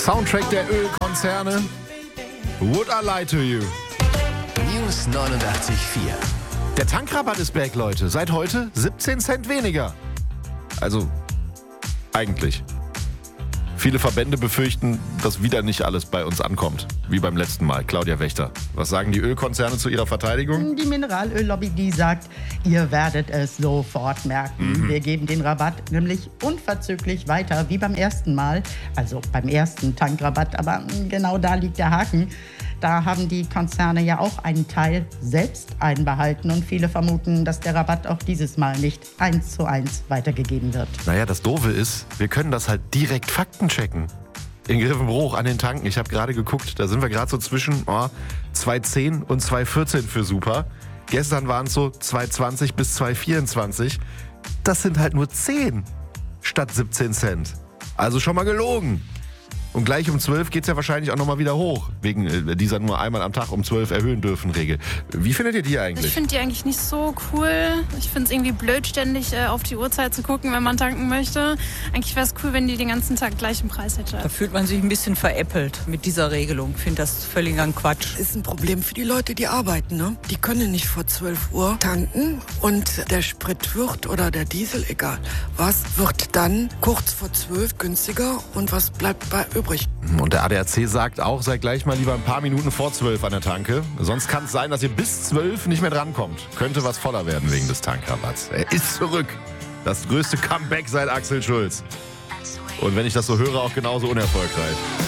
Soundtrack der Ölkonzerne. Would I lie to you? News 89.4. Der Tankrabatt ist back, Leute. Seit heute 17 Cent weniger. Also, eigentlich. Viele Verbände befürchten, dass wieder nicht alles bei uns ankommt. Wie beim letzten Mal. Claudia Wächter, was sagen die Ölkonzerne zu ihrer Verteidigung? Die Mineralöllobby, die sagt, ihr werdet es sofort merken. Wir geben den Rabatt nämlich unverzüglich weiter, wie beim ersten Mal. Also beim ersten Tankrabatt, aber genau da liegt der Haken. Da haben die Konzerne ja auch einen Teil selbst einbehalten und viele vermuten, dass der Rabatt auch dieses Mal nicht 1:1 weitergegeben wird. Naja, das Doofe ist, wir können das halt direkt faktenchecken. In Grevenbruch an den Tanken. Ich habe gerade geguckt, da sind wir gerade so zwischen 2,10 und 2,14 für Super. Gestern waren es so 2,20 bis 2,24. Das sind halt nur 10 statt 17 Cent. Also schon mal gelogen. Und gleich um 12 geht es ja wahrscheinlich auch nochmal wieder hoch, wegen dieser nur einmal am Tag um 12 erhöhen dürfen Regel. Wie findet ihr die eigentlich? Ich finde die eigentlich nicht so cool. Ich finde es irgendwie blöd, ständig auf die Uhrzeit zu gucken, wenn man tanken möchte. Eigentlich wäre es cool, wenn die den ganzen Tag gleichen Preis hätte. Da fühlt man sich ein bisschen veräppelt mit dieser Regelung. Ich finde das völliger Quatsch. Ist ein Problem für die Leute, die arbeiten, ne? Die können nicht vor 12 Uhr tanken und der Sprit wird oder der Diesel, egal was, wird dann kurz vor 12 günstiger und was bleibt bei übrig? Und der ADAC sagt auch, seid gleich mal lieber ein paar Minuten vor 12 an der Tanke. Sonst kann es sein, dass ihr bis 12 nicht mehr drankommt. Könnte was voller werden wegen des Tankrabatts. Er ist zurück. Das größte Comeback seit Axel Schulz. Und wenn ich das so höre, auch genauso unerfolgreich.